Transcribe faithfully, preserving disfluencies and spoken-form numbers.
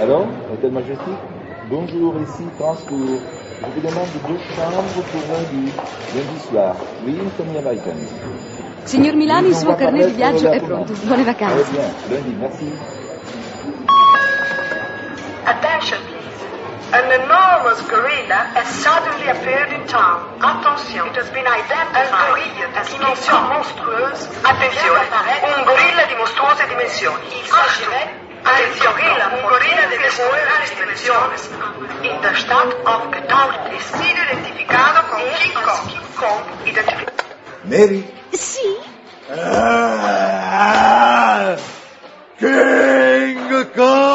Alors, Votre Majesté, bonjour, ici Transcours. Je vous demande deux chambres pour lundi, lundi soir. Oui, famille américaine. Signor Milani, il suo carnet di viaggio è pronto. Buone Très vacanze. bien, lundi, merci. Attention, please. An enormous gorilla has suddenly appeared in town. Attention, it has been identified. Un gorilla di dimensioni monstruose. Attenzione, un gorilla di mostruose dimensioni. Il s'agirait ein gorilla, un gorilla di estraordinarias dimensiones. In der Stadt aufgetaucht ist. Sido identificato con King Kong. King Kong identificato. Mary? Sì? Ah, King Kong!